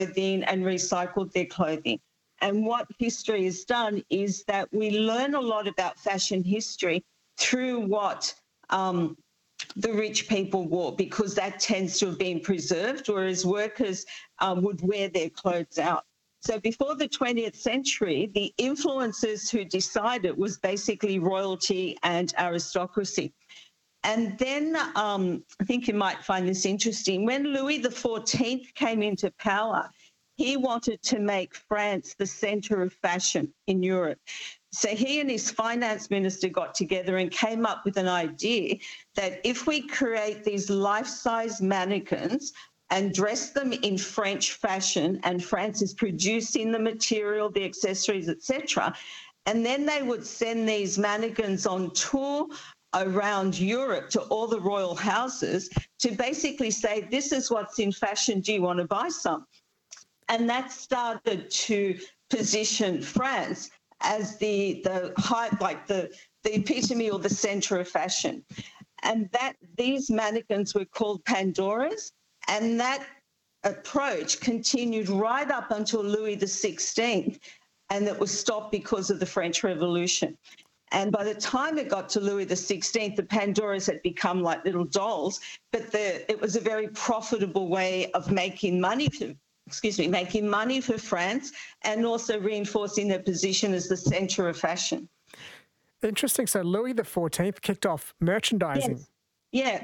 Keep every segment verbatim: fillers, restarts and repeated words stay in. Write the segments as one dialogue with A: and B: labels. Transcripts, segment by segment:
A: clothing and recycled their clothing. And what history has done is that we learn a lot about fashion history through what um, the rich people wore, because that tends to have been preserved, whereas workers um, would wear their clothes out. So before the twentieth century, the influencers who decided was basically royalty and aristocracy. And then um, I think you might find this interesting. When Louis the fourteenth came into power, he wanted to make France the centre of fashion in Europe. So he and his finance minister got together and came up with an idea that if we create these life-size mannequins and dress them in French fashion, and France is producing the material, the accessories, et cetera, and then they would send these mannequins on tour around Europe to all the royal houses to basically say, this is what's in fashion, do you want to buy some? And that started to position France as the the high, like the, the epitome or the centre of fashion. And that these mannequins were called Pandoras, and that approach continued right up until Louis the sixteenth, and it was stopped because of the French Revolution. And by the time it got to Louis the sixteenth, the Pandoras had become like little dolls, but the, it was a very profitable way of making money for, excuse me, making money for France, and also reinforcing their position as the centre of fashion.
B: Interesting. So Louis the fourteenth kicked off merchandising.
A: Yes. Yeah.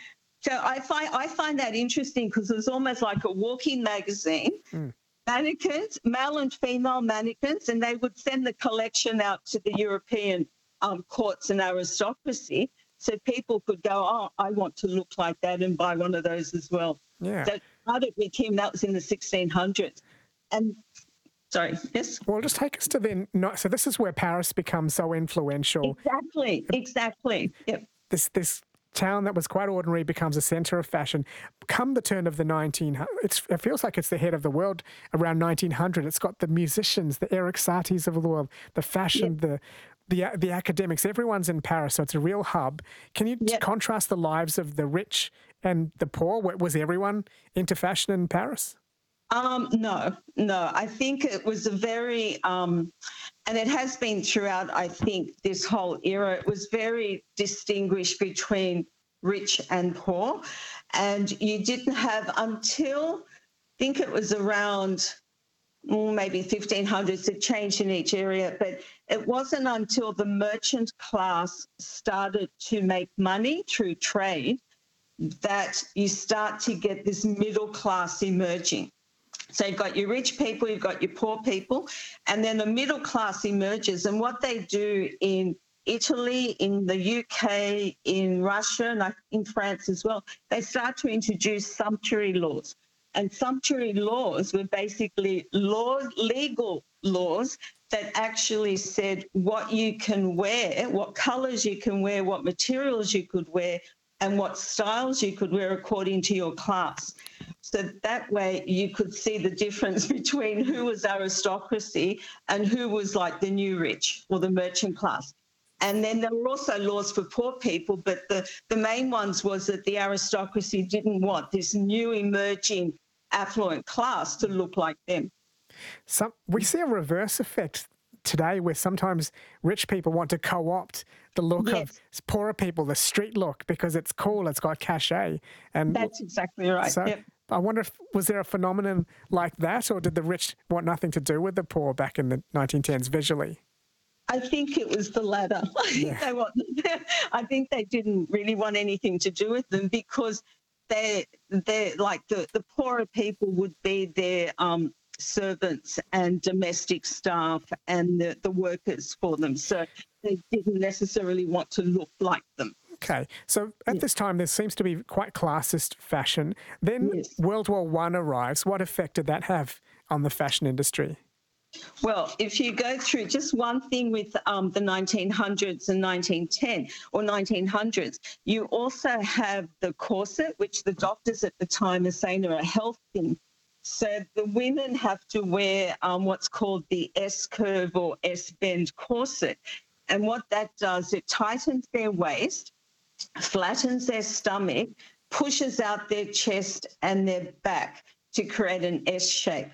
A: So I find I find that interesting because it was almost like a walking magazine. Mm. Mannequins, male and female mannequins, and they would send the collection out to the European um, courts and aristocracy, so people could go, oh, I want to look like that, and buy one of those as well.
B: Yeah.
A: So started with him. That was in the sixteen hundreds. And sorry, yes?
B: Well, just take us to then. So this is where Paris becomes so influential.
A: Exactly, exactly. Yep.
B: This this town that was quite ordinary becomes a centre of fashion. Come the turn of the nineteen hundreds, it feels like it's the head of the world around nineteen hundred. It's got the musicians, the Eric Saties of the world, the fashion, yep. the the the academics. Everyone's in Paris, so it's a real hub. Can you yep. contrast the lives of the rich and the poor? Was everyone into fashion in Paris?
A: Um, no, no. I think it was a very, um, and it has been throughout, I think, this whole era, it was very distinguished between rich and poor. And you didn't have until, I think it was around well, maybe fifteen hundreds, it changed in each area, but it wasn't until the merchant class started to make money through trade that you start to get this middle class emerging. So you've got your rich people, you've got your poor people, and then the middle class emerges. And what they do in Italy, in the U K, in Russia, and in France as well, they start to introduce sumptuary laws. And sumptuary laws were basically laws, legal laws that actually said what you can wear, what colours you can wear, what materials you could wear, and what styles you could wear according to your class. So that way you could see the difference between who was aristocracy and who was like the new rich or the merchant class. And then there were also laws for poor people, but the, the main ones was that the aristocracy didn't want this new emerging affluent class to look like them.
B: Some, we see a reverse effect today where sometimes rich people want to co-opt the look yes. of poorer people, the street look, because it's cool, it's got cachet. And
A: that's exactly right.
B: So
A: yep.
B: I wonder if, was there a phenomenon like that, or did the rich want nothing to do with the poor back in the nineteen tens visually?
A: I think it was the latter.
B: Yeah.
A: they want, I think they didn't really want anything to do with them because they they like the, the poorer people would be their um, servants and domestic staff and the, the workers for them. So they didn't necessarily want to look like them.
B: Okay, so at yes. this time there seems to be quite classist fashion. Then yes. World War One arrives. What effect did that have on the fashion industry?
A: Well, if you go through just one thing with um, the nineteen hundreds and nineteen ten or nineteen hundreds, you also have the corset, which the doctors at the time are saying are a health thing. So the women have to wear um, what's called the S-curve or S-bend corset. And what that does, it tightens their waist, flattens their stomach, pushes out their chest and their back to create an S shape.